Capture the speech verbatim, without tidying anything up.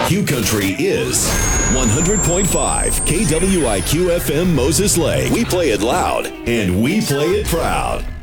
Q Country is one hundred point five K W I Q F M Moses Lake. We play it loud and we play it proud.